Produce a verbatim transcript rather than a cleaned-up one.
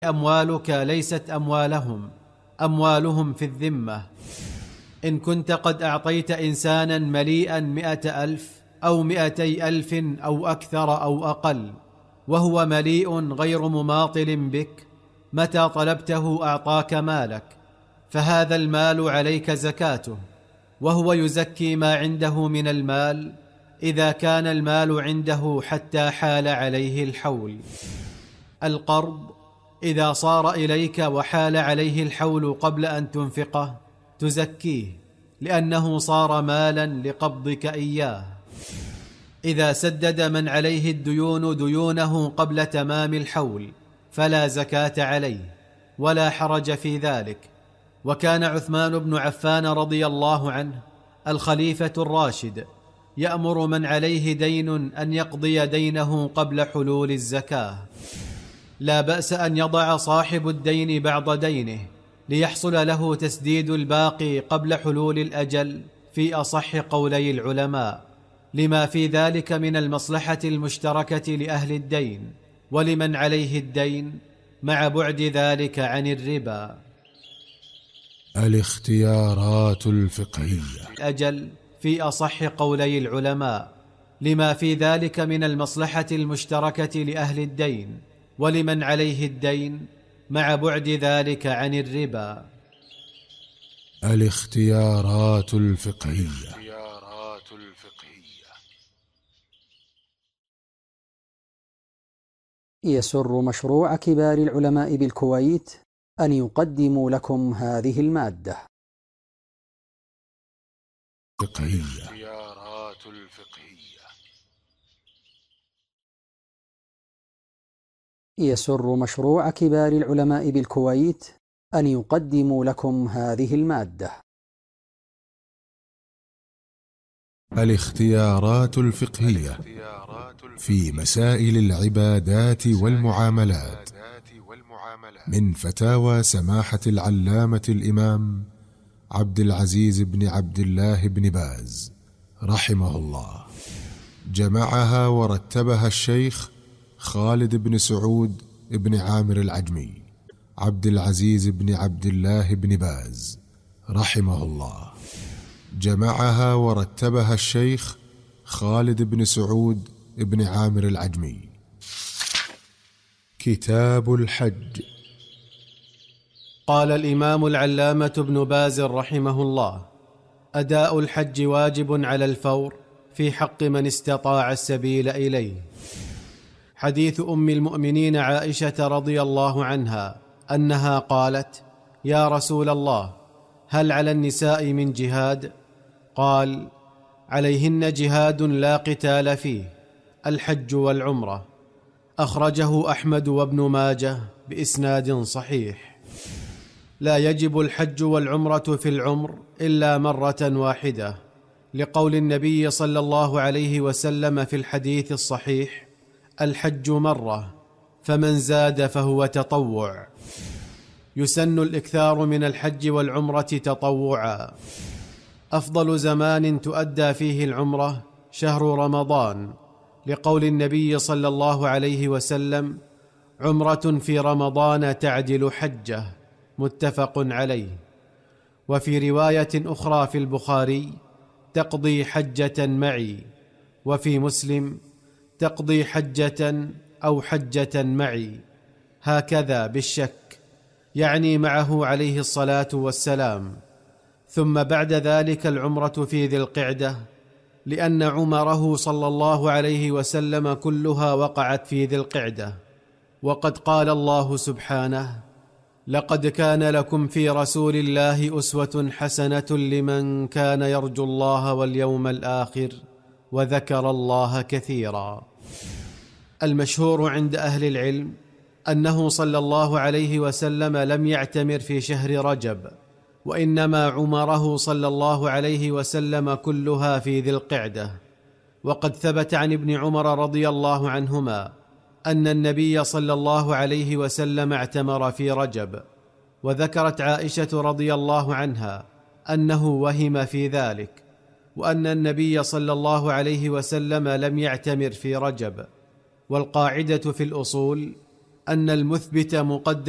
أموالك ليست أموالهم، أموالهم في الذمة. إن كنت قد أعطيت إنسانا مليئا مئة ألف أو مئتي ألف أو أكثر أو أقل وهو مليء غير مماطل بك، متى طلبته أعطاك مالك، فهذا المال عليك زكاته، وهو يزكي ما عنده من المال إذا كان المال عنده حتى حال عليه الحول. القرض إذا صار إليك وحال عليه الحول قبل أن تنفقه تزكيه، لأنه صار مالا لقبضك إياه. إذا سدد من عليه الديون ديونه قبل تمام الحول فلا زكاة عليه ولا حرج في ذلك. وكان عثمان بن عفان رضي الله عنه الخليفة الراشد يأمر من عليه دين أن يقضي دينه قبل حلول الزكاة. لا بأس أن يضع صاحب الدين بعض دينه ليحصل له تسديد الباقي قبل حلول الأجل في أصح قولي العلماء، لما في ذلك من المصلحة المشتركة لأهل الدين ولمن عليه الدين، مع بعد ذلك عن الربا. الاختيارات الفقهية. الأجل في أصح قولي العلماء، لما في ذلك من المصلحة المشتركة لأهل الدين ولمن عليه الدين، مع بعد ذلك عن الربا. الاختيارات الفقهية. يسر مشروع كبار العلماء بالكويت أن يقدموا لكم هذه المادة. فقهية. يسر مشروع كبار العلماء بالكويت أن يقدموا لكم هذه المادة. الاختيارات الفقهية في مسائل العبادات والمعاملات، من فتاوى سماحة العلامة الإمام عبد العزيز بن عبد الله بن باز رحمه الله. جمعها ورتبها الشيخ خالد بن سعود بن عامر العجمي عبد العزيز بن عبد الله بن باز رحمه الله. جمعها ورتبها الشيخ خالد بن سعود بن عامر العجمي. كتاب الحج. قال الإمام العلامة ابن باز رحمه الله: أداء الحج واجب على الفور في حق من استطاع السبيل إليه. حديث أم المؤمنين عائشة رضي الله عنها أنها قالت: يا رسول الله، هل على النساء من جهاد؟ قال: عليهن جهاد لا قتال فيه، الحج والعمرة. أخرجه أحمد وابن ماجه بإسناد صحيح. لا يجب الحج والعمرة في العمر إلا مرة واحدة، لقول النبي صلى الله عليه وسلم في الحديث الصحيح: الحج مرة، فمن زاد فهو تطوع. يسن الإكثار من الحج والعمرة تطوعا. أفضل زمان تؤدى فيه العمرة شهر رمضان، لقول النبي صلى الله عليه وسلم: عمرة في رمضان تعدل حجة، متفق عليه. وفي رواية أخرى في البخاري: تقضي حجة معي. وفي مسلم: تقضي حجة أو حجة معي، هكذا بالشك، يعني معه عليه الصلاة والسلام. ثم بعد ذلك العمرة في ذي القعدة، لأن عمره صلى الله عليه وسلم كلها وقعت في ذي القعدة. وقد قال الله سبحانه: لقد كان لكم في رسول الله أسوة حسنة لمن كان يرجو الله واليوم الآخر وذكر الله كثيرا. المشهور عند أهل العلم أنه صلى الله عليه وسلم لم يعتمر في شهر رجب، وإنما عمره صلى الله عليه وسلم كلها في ذي القعدة. وقد ثبت عن ابن عمر رضي الله عنهما أن النبي صلى الله عليه وسلم اعتمر في رجب. وذكرت عائشة رضي الله عنها أنه وهم في ذلك، وأن النبي صلى الله عليه وسلم لم يعتمر في رجب. والقاعدة في الأصول أن المثبت مقدم